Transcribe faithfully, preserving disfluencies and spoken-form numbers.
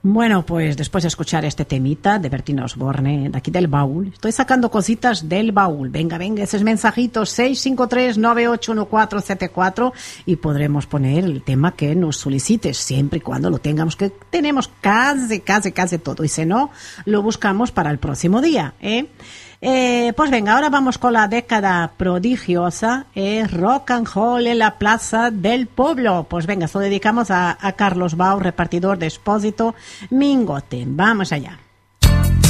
Bueno, pues después de escuchar este temita de Bertín Osborne, de aquí del baúl, estoy sacando cositas del baúl. Venga, venga, esos mensajitos seis cinco tres nueve ocho uno cuatro siete cuatro y podremos poner el tema que nos solicites, siempre y cuando lo tengamos, que tenemos casi, casi, casi todo. Y si no, lo buscamos para el próximo día, ¿eh? Eh, pues venga, ahora vamos con la década prodigiosa, eh, rock and roll en la plaza del pueblo. Pues venga, se lo dedicamos a, a Carlos Bau, repartidor de Expósito Mingote. Vamos allá.